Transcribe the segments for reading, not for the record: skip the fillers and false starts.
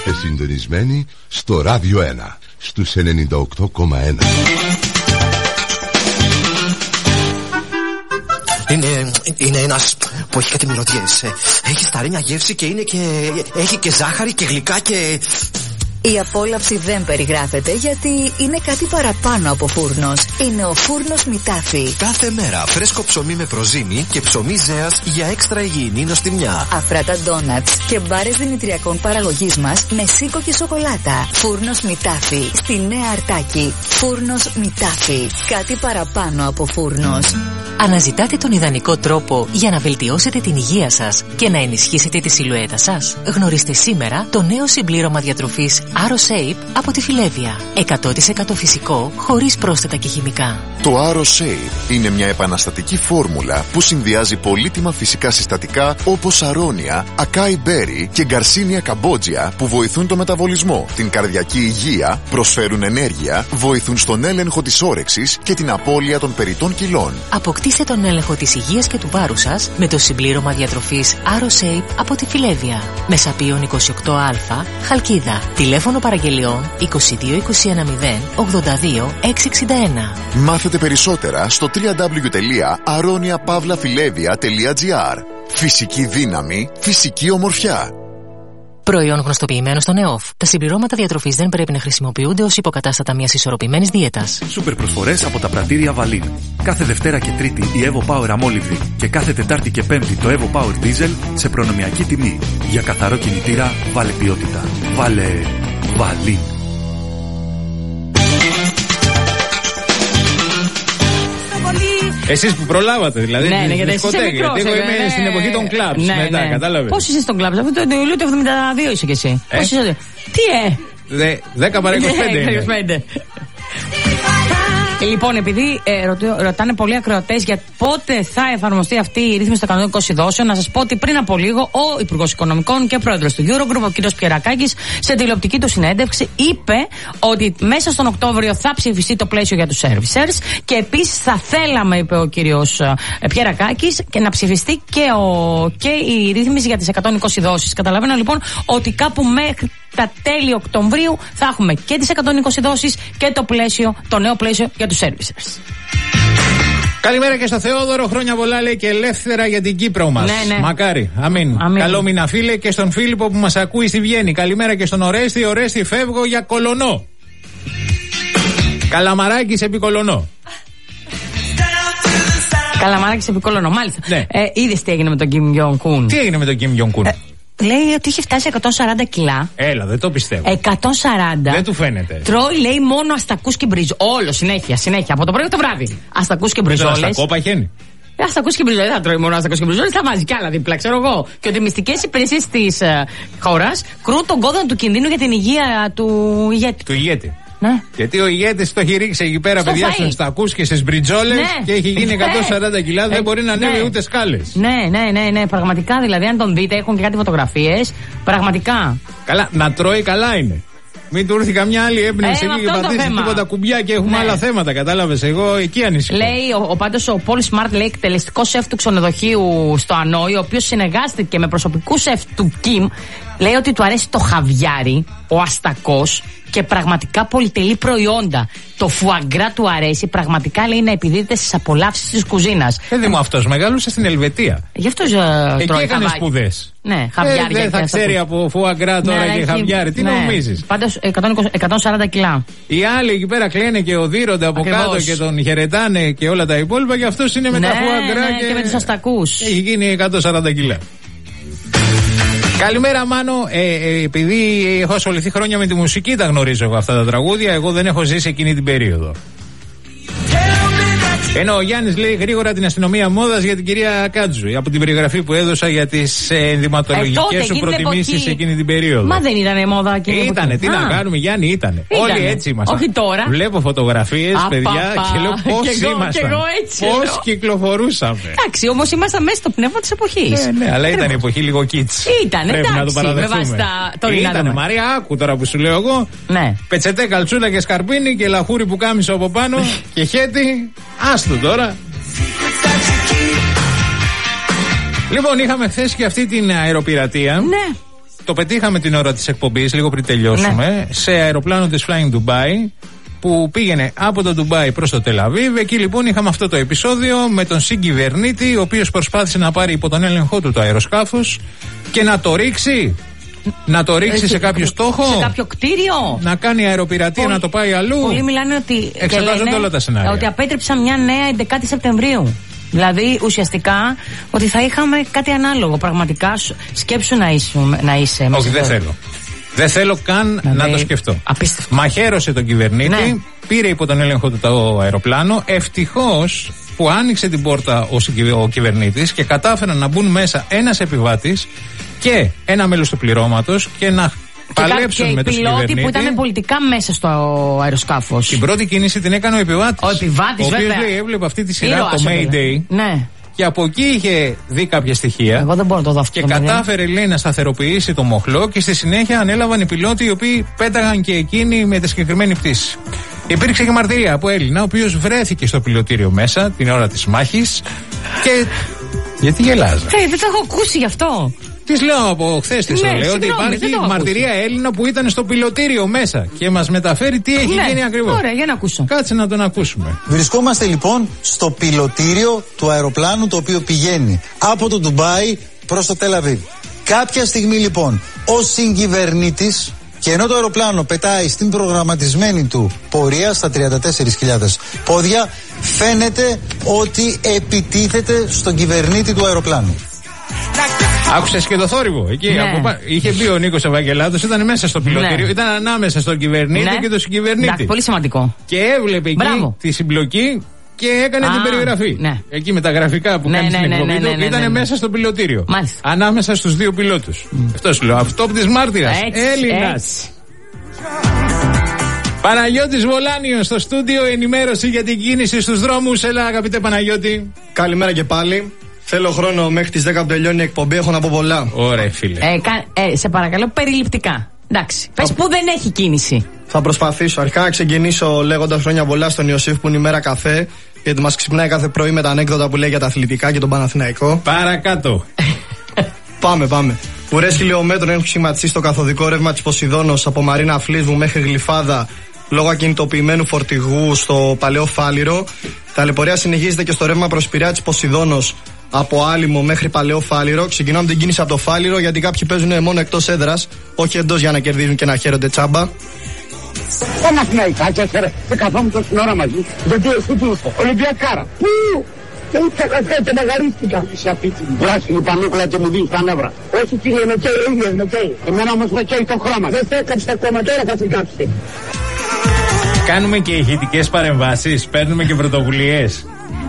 Είστε συντονισμένοι στο Ράδιο 1 στους 98,1. Είναι ένας που έχει κάτι μυρωδιές. Έχει σταρένια γεύση και είναι και... έχει και ζάχαρη και γλυκά και... Η απόλαυση δεν περιγράφεται γιατί είναι κάτι παραπάνω από φούρνος. Είναι ο φούρνος Μητάφι. Κάθε μέρα φρέσκο ψωμί με προζύμι και ψωμί ζέας για έξτρα υγιεινή νοστιμιά. Αφράτα ντόνατς και μπάρες δημητριακών παραγωγής μας με σίκο και σοκολάτα. Φούρνος Μητάφι στη Νέα Αρτάκη. Φούρνος Μητάφι. Κάτι παραπάνω από φούρνος. Αναζητάτε τον ιδανικό τρόπο για να βελτιώσετε την υγεία σας και να ενισχύσετε τη σιλουέτα σας? Γνωρίστε σήμερα το νέο συμπλήρωμα διατροφής AroShape από τη Φιλέβια. 100% φυσικό, χωρίς πρόσθετα και χημικά. Το AroShape είναι μια επαναστατική φόρμουλα που συνδυάζει πολύτιμα φυσικά συστατικά όπως αρώνια, ακάι μπέρι και γκαρσίνια καμπότζια που βοηθούν το μεταβολισμό, την καρδιακή υγεία, προσφέρουν ενέργεια, βοηθούν στον έλεγχο της όρεξης και την απώλεια των περιττών κιλών. Αποκτήστε τον έλεγχο της υγείας και του βάρους σας με το συμπλήρωμα διατροφής AroShape από τη Φιλέβια. Μεσαπίων 28α, Χαλκίδα. Τηλέφωνο παραγγελιών 22 21 0 82 661. Μάθετε περισσότερα στο www.aroniapavlafilevia.gr. Φυσική δύναμη, φυσική ομορφιά. Προϊόν γνωστοποιημένο στον ΕΟΦ. Τα συμπληρώματα διατροφής δεν πρέπει να χρησιμοποιούνται ως υποκατάστατα μιας ισορροπημένης δίαιτας. Σούπερ προσφορές από τα πρατήρια Βαλίν. Κάθε Δευτέρα και Τρίτη η Evo Power αμόλυβδη και κάθε Τετάρτη και Πέμπτη το Evo Power Diesel σε προνομιακή τιμή. Για καθαρό κινητήρα βάλε ποιότητα. Βάλε Βαλίν. Εσείς που προλάβατε δηλαδή. Ναι, γιατί εσύ είσαι μικρός. Εγώ είμαι στην εποχή των κλαμπς μετά, κατάλαβες. Πώς είσαι στον κλαμπς? Αυτό το Ιούλιο του 72 είσαι κι εσύ. Πώς είσαι? Τι 10 παρά 25. Λοιπόν, επειδή ρωτάνε πολλοί ακροατές για πότε θα εφαρμοστεί αυτή η ρύθμιση των κανονικών δόσεων, να σας πω ότι πριν από λίγο ο Υπουργός Οικονομικών και Πρόεδρος του Eurogroup, ο κ. Πιερακάκης, σε τηλεοπτική του συνέντευξη είπε ότι μέσα στον Οκτώβριο θα ψηφιστεί το πλαίσιο για τους servicers και επίσης θα θέλαμε, είπε ο κ. Πιερακάκης, και να ψηφιστεί και η ρύθμιση για τις 120 δόσεις. Καταλαβαίνω λοιπόν ότι κάπου μέχρι τα τέλη Οκτωβρίου θα έχουμε και τις 120 δόσεις και το νέο πλαίσιο για τους servicers. Καλημέρα και στο Θεόδωρο, χρόνια πολλά λέει και ελεύθερα για την Κύπρο μας. Ναι. Μακάρι, αμήν. Καλό μήνα φίλε, και στον Φίλιππο που μας ακούει στη Βιέννη. Καλημέρα και στον Ορέστη, φεύγω για Κολονό. Καλαμαράκης επί Κολονό. Καλαμαράκης επί Κολονό, μάλιστα. Ναι. Είδες τι έγινε με τον Κιμ Γιονγκ Κουν? Τι έγινε με τον Κιμ Γιονγκ Κουν? Λέει ότι είχε φτάσει 140 κιλά. Έλα, δεν το πιστεύω. 140. Δεν του φαίνεται. Τρώει, λέει, μόνο αστακούς και μπριζόλες. Όλο, συνέχεια. Από το πρωί το βράδυ. Αστακούς και μπριζόλες. Αστακό παχαίνει. Αστακούς και μπριζόλες. Δεν θα τρώει μόνο αστακούς και μπριζόλες, θα βάζει κι άλλα δίπλα, ξέρω εγώ. Και ότι οι μυστικές υπηρεσίες της χώρας κρούν τον κόδωνα του κινδύνου για την υγεία του ηγέτη. Ναι. Γιατί ο ηγέτης το έχει ρίξει εκεί πέρα, παιδιά, στους στακούς και στις μπριτζόλες, ναι, και έχει γίνει 140 κιλά, δεν μπορεί να ανέβει ούτε σκάλες. Ναι, πραγματικά, δηλαδή, αν τον δείτε, έχουν και κάτι φωτογραφίες. Πραγματικά. Καλά, να τρώει καλά είναι. Μην του έρθει καμιά άλλη έμπνευση εκεί και πατήσει τίποτα κουμπιά και έχουμε άλλα θέματα, κατάλαβες. Εγώ εκεί ανησυχώ. Λέει πάντως ο Paul Smart, λέει, εκτελεστικός σεφ του ξενοδοχείου στο Ανόη, ο οποίος συνεργάστηκε με προσωπικού σεφ του Κιμ, λέει ότι του αρέσει το χαβιάρι, ο αστακός και πραγματικά πολυτελή προϊόντα. Το φουαγκρά του αρέσει, πραγματικά, λέει, να επιδίδεται στις απολαύσεις της κουζίνας. Παιδί μου, αυτός μεγάλωσε στην Ελβετία. Γι' αυτό εκεί έκανε σπουδές. Ναι, χαβιάρι. Δεν θα ξέρει από φουαγκρά τώρα, ναι, και χαβιάρι. Τι νομίζεις? Πάντως 140 κιλά. Οι άλλοι εκεί πέρα κλαίνε και οδύρονται από κάτω και τον χαιρετάνε και όλα τα υπόλοιπα, και αυτός είναι με τα φουαγκρά και με τους αστακούς. Έχει γίνει 140 κιλά. Καλημέρα, Μάνο. Επειδή έχω ασχοληθεί χρόνια με τη μουσική, τα γνωρίζω εγώ αυτά τα τραγούδια. Εγώ δεν έχω ζήσει εκείνη την περίοδο. Ενώ ο Γιάννης λέει γρήγορα την αστυνομία μόδας για την κυρία Κάτζου, από την περιγραφή που έδωσα για τις ενδυματολογικές σου προτιμήσεις εκείνη την περίοδο. Μα δεν ήτανε μόδα εκείνη. Ήτανε, τι να κάνουμε, Γιάννη, ήτανε. Όλοι έτσι ήμασταν. Όχι τώρα. Βλέπω φωτογραφίες, παιδιά, και λέω πώς ήμασταν. Πώς κυκλοφορούσαμε. Εντάξει, όμως ήμασταν μέσα στο πνεύμα της εποχής. Ναι, αλλά ήταν η εποχή λίγο κίτς. Ήταν, εντάξει, με βάση τα Ήτανε, Μαρία, άκου τώρα που σου λέω εγώ. Πετσετέ, καλτσούλα και σκαρπίνι και λαχούρι που κάμισε από πάνω και χέτι. Άστο τώρα. Λοιπόν, είχαμε χθες και αυτή την αεροπειρατεία. Ναι. το πετύχαμε την ώρα της εκπομπής, λίγο πριν τελειώσουμε, σε αεροπλάνο της Flying Dubai, που πήγαινε από το Ντουμπάι προς το Τελαβίβ. Εκεί λοιπόν είχαμε αυτό το επεισόδιο με τον συγκυβερνήτη, ο οποίος προσπάθησε να πάρει υπό τον έλεγχό του το αεροσκάφος και να το ρίξει. Να το ρίξει σε κάποιο στόχο. Σε κάποιο κτίριο. Να κάνει αεροπειρατεία, να το πάει αλλού. Πολλοί μιλάνε ότι. Εξετάζονται όλα τα σενάρια. Ότι απέτρεψαν μια νέα 11η Σεπτεμβρίου. Δηλαδή ουσιαστικά ότι θα είχαμε κάτι ανάλογο. Πραγματικά σκέψου να είσαι. Όχι, δεν θέλω. Δεν θέλω καν να το σκεφτώ. Απίστευτο. Μαχαίρωσε τον κυβερνήτη, πήρε υπό τον έλεγχο του το αεροπλάνο. Ευτυχώς που άνοιξε την πόρτα ο κυβερνήτης και κατάφεραν να μπουν μέσα ένας επιβάτης και ένα μέλος του πληρώματος και να παλέψουν με τον κυβερνήτη. Και οι πιλότοι που ήταν πολιτικά μέσα στο αεροσκάφος. Την πρώτη κίνηση την έκανε ο επιβάτης. Ο επιβάτης, βέβαια. Ο οποίος λέει, έβλεπε αυτή τη σειρά, το Mayday. Ναι. Και από εκεί είχε δει κάποια στοιχεία. Εγώ δεν μπορώ να το δω αυτό. Και κατάφερε, λέει, να σταθεροποιήσει το μοχλό και στη συνέχεια ανέλαβαν οι πιλότοι οι οποίοι πέταγαν και εκείνοι με τη συγκεκριμένη πτήση. Υπήρξε και μαρτυρία από Έλληνα, ο οποίος βρέθηκε στο πιλωτήριο μέσα την ώρα της μάχης. Και. Γιατί γελάζα? Δεν το έχω ακούσει γι' αυτό. Τη λέω από χθες τη το λέω ότι υπάρχει μαρτυρία Έλληνα που ήταν στο πιλωτήριο μέσα και μας μεταφέρει τι έχει γίνει ακριβώς. Ωραία, για να ακούσω. Κάτσε να τον ακούσουμε. Βρισκόμαστε λοιπόν στο πιλωτήριο του αεροπλάνου το οποίο πηγαίνει από το Ντουμπάι προς το Τελαβίβ. Κάποια στιγμή λοιπόν ο συγκυβερνήτης, και ενώ το αεροπλάνο πετάει στην προγραμματισμένη του πορεία στα 34.000 πόδια, φαίνεται ότι επιτίθεται στον κυβερνήτη του αεροπλάνου. Άκουσες και το θόρυβο εκεί. Ναι. Είχε μπει ο Νίκος Ευαγγελάτος, ήταν μέσα στο πιλωτήριο, ναι. Ήταν ανάμεσα στον κυβερνήτη και τον συγκυβερνήτη. Εντάξει, πολύ σημαντικό. Και έβλεπε εκεί τη συμπλοκή και έκανε την περιγραφή. Ναι. Εκεί με τα γραφικά που κάνει στην εκπομπή του, ήταν μέσα στο πιλωτήριο. Μάλιστα. Ανάμεσα στους δύο πιλότους. Αυτό σου λέω. Αυτόπτης μάρτυρας. Έλληνας. Παναγιώτης Βολάνιος στο στούντιο, ενημέρωση για την κίνηση στους δρόμους. Έλα, αγαπητέ Παναγιώτη. Καλημέρα και πάλι. Θέλω χρόνο μέχρι τις 10 που τελειώνει η εκπομπή, έχω να πω πολλά. Ωραία, φίλε. Σε παρακαλώ, περιληπτικά. Εντάξει. Πες που δεν έχει κίνηση. Θα προσπαθήσω. Αρχικά να ξεκινήσω λέγοντας χρόνια πολλά στον Ιωσήφ που είναι η μέρα καφέ. Γιατί μας ξυπνάει κάθε πρωί με τα ανέκδοτα που λέει για τα αθλητικά και τον Παναθηναϊκό. Παρακάτω. Πάμε. Ουρές χιλιόμετρων έχουν σχηματιστεί στο καθοδικό ρεύμα της Ποσειδώνος από Μαρίνα Φλίσβου μέχρι Γλυφάδα λόγω ακινητοποιημένου φορτηγού στο Παλαιό Φάληρο. Ταλαιπωρία συνεχίζεται και στο ρεύμα προς Πειραιά της Ποσειδώνος από Άλυμο μέχρι Παλαιό Φάληρο. Ξεκινάμε την κίνηση από το Φάληρο γιατί κάποιοι παίζουν μόνο εκτός έδρας, όχι εντός για να κερδίζουν και να χαίρονται τσάμπα. Παναθηναϊκάκια, δεν καθόμουν την ώρα μαζί. Γιατί εσύ τι είσαι, Ολυμπιακάρα. Πού! Και ούτε μαγαρίστηκα. Είσαι απίτιμη. Πράσινη πανούκλα και μου δίνεις τα νεύρα. Όχι κύριε, με καίει, ο ίδιος με καίει. Εμένα όμως με καίει το χρώμα. Δεν θα έκαψε ακόμα, τώρα θα σε κάψει. Κάνουμε και ηχητικές παρεμβάσεις, παίρνουμε και πρωτοβουλίες.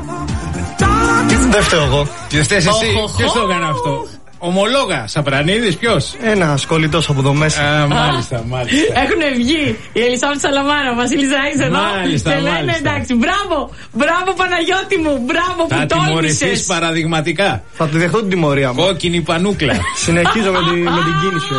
Δεν φταίω εγώ. Και φταίς εσύ, ποιος το έκανε αυτό? Ομολόγα, Σαπρανίδης, ποιος? Ένας κολλητός από εδώ μέσα. Μάλιστα. Έχουν βγει η Ελισάβετ Σαλαμάρα, ο Βασίλης Ράης εδώ. Μάλιστα. Και λένε εντάξει, μπράβο Παναγιώτη μου, μπράβο που τόλμησες. Θα τιμωρηθείς παραδειγματικά. Θα τη δεχτώ την τιμωρία μου. Κόκκινη πανούκλα. Συνεχίζω με την κίνηση.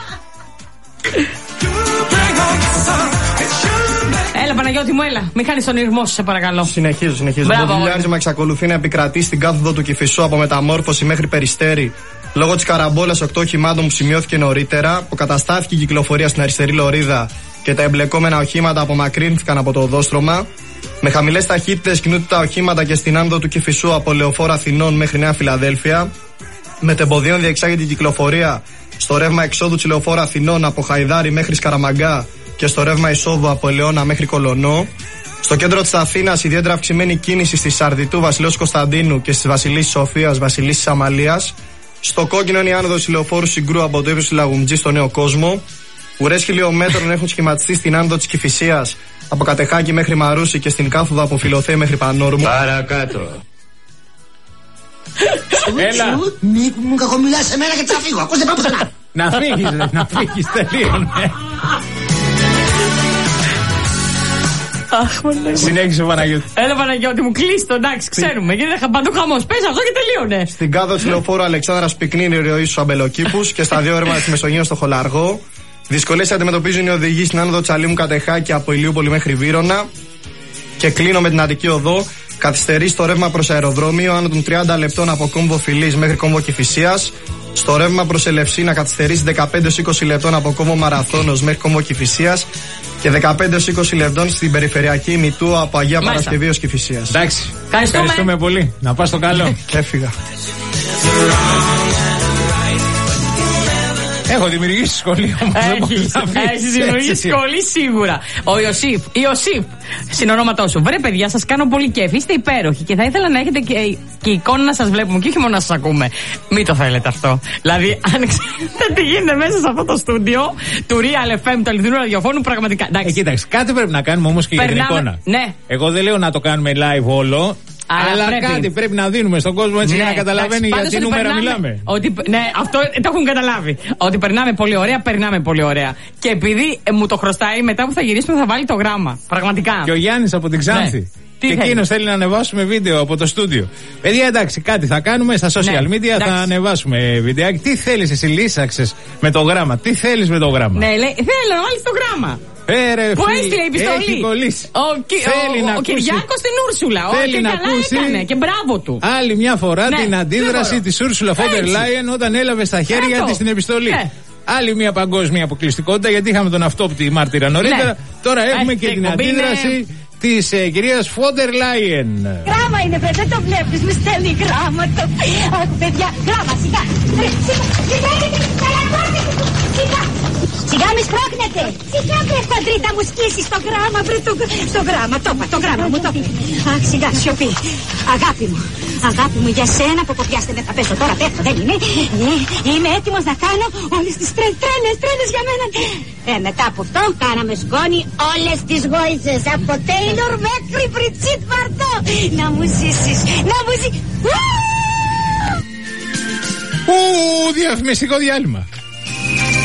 Έλα Παναγιώτη μου, έλα. Μην χάνεις τον ήρμό σου, σε παρακαλώ. Συνεχίζω. Το δουλειάρισμα εξακολουθεί να επικρατεί στην κάθοδο του Κηφισού από Μεταμόρφωση μέχρι Περιστέρι. Λόγω της καραμπόλας 8 οχημάτων που σημειώθηκε νωρίτερα, αποκαταστάθηκε η κυκλοφορία στην αριστερή λωρίδα και τα εμπλεκόμενα οχήματα απομακρύνθηκαν από το οδόστρωμα. Με χαμηλές ταχύτητες κινούνται τα οχήματα και στην άνοδο του Κηφισού από Λεωφόρο Αθηνών μέχρι Νέα Φιλαδέλφια. Μετεμποδίων διεξάγεται η κυκλοφορία στο ρεύμα εξόδου της Λεωφόρου Αθηνών από Χαϊδάρι μέχρι Σκαραμαγκά και στο ρεύμα εισόδου από Ελαιώνα μέχρι Κολονό. Στο κέντρο της Αθήνας ιδιαίτερα αυξημένη κίνηση στη Σαρδιτού Βασιλέως Κωνσταντίνου και στη Βασιλίσσης Σοφίας Βασιλίσσης Αμαλίας. Στο κόκκινο είναι η άνοδος Λεωφόρου Συγκρού από το ύψος του Λαγουμτζή στο Νέο Κόσμο. Ουρές χιλιόμετρων έχουν σχηματιστεί στην άνοδο της Κηφισίας από Κατεχάκη μέχρι Μαρούσι και στην κάθοδο από Φιλοθέη μέχρι Πανόρμου. Παρακάτω. Έλα. Μη μου κακομιλάς σε μένα και θα φύγω. Ακούς δεν πάω πουθενά. Να φύγεις, τελείωνε. Συνέχισε Παναγιώτη. Έλα Παναγιώτη μου, κλείστο, εντάξει, ξέρουμε. Γιατί θα παντού χαμός. Πες αυτό και τελείωνε. Στην κάδο της Λεωφόρου Αλεξάνδρας πυκνίνει η ροή στους Αμπελοκήπους και στα δύο έρμα της Μεσογείου στο Χολαργό. Δυσκολίες αντιμετωπίζουν οι οδηγοί στην άνοδο Τσαλίμου Κατεχάκη από Ηλιούπολη μέχρι Βύρωνα. Και κλείνω με την Αττική Οδό. Καθυστερεί στο ρεύμα προς αεροδρόμιο άνω των 30 λεπτών από κόμβο Φιλής μέχρι κόμβο Κηφισίας. Στο ρεύμα προς Ελευσίνα καθυστερήσει 15-20 λεπτών από κόμβο Μαραθώνος μέχρι κόμβο Κηφισίας και 15-20 λεπτών στην περιφερειακή Μητού από Αγία Παρασκευή ως Κηφισίας. Εντάξει. Ευχαριστούμε πολύ. Να πας στο καλό. Έφυγα. Έχω δημιουργήσει σχολείο. Έχει δημιουργήσει σχολή σίγουρα. Ο Ιωσήφ, συνονόματό σου. Βρε, παιδιά, σας κάνω πολύ κέφι. Είστε υπέροχοι και θα ήθελα να έχετε και εικόνα να σας βλέπουμε και όχι μόνο να σας ακούμε. Μην το θέλετε αυτό. Δηλαδή, αν ξέρετε τι γίνεται μέσα σε αυτό το στούντιο του Real FM, του αληθινού ραδιοφώνου, πραγματικά. Κοίταξε, κάτι πρέπει να κάνουμε όμως και για την εικόνα. Ναι. Εγώ δεν λέω να το κάνουμε live όλο. Αλλά κάτι πρέπει να δίνουμε στον κόσμο έτσι για να καταλαβαίνει για τι νούμερα μιλάμε. Ναι, αυτό το έχουν καταλάβει. Ότι περνάμε πολύ ωραία. Και επειδή μου το χρωστάει, μετά που θα γυρίσουμε θα βάλει το γράμμα. Πραγματικά. Και ο Γιάννης από την Ξάνθη. Ναι. Και εκείνος θέλει να ανεβάσουμε βίντεο από το στούντιο. Παιδιά, εντάξει, κάτι θα κάνουμε στα social media, θα ανεβάσουμε βιντεάκι. Τι θέλεις εσύ, λύσαξες με το γράμμα. Τι θέλεις με το γράμμα. Ναι, λέει, θέλω να βάλεις το γράμμα. Που έστειλε η επιστολή. Ο Κυριάκος στην Ούρσουλα. Θέλει να ακούσει. Έκανε και μπράβο του. Άλλη μια φορά την αντίδραση της Ούρσουλα Φόντερ Λάιεν όταν έλαβε στα χέρια της την επιστολή. Άλλη μια παγκόσμια αποκλειστικότητα, γιατί είχαμε τον αυτόπτη μάρτυρα νωρίτερα. Τώρα έχουμε και την αντίδραση της κυρίας Φόντερ Λάιεν. Γράμμα είναι, βρε, δεν το βλέπεις, με στέλνει γράμματα. Άκου, παιδιά, γράμμα, σιγά. Σιγά μη σπρώχνετε. Σιγά, βρε, χοντρή, θα μου σκίσεις το γράμμα, βρε, στο γράμμα. Το γράμμα μου, το πει. Αχ, σιγά, σιωπή. Αγάπη μου, για σένα που κοπιάστε με θα πέσω τώρα, πέφτω, δεν είμαι. Είμαι έτοιμος να κάνω όλες τις τρέλες για μένα. Μετά από αυτό κάναμε σκόνη όλες τις γόητσες, από Τέιλορ μέχρι Μπριτσίτ Μπαρτό. Να μου ζήσεις, να μου ζήσεις. Διαφημιστικό διάλειμμα.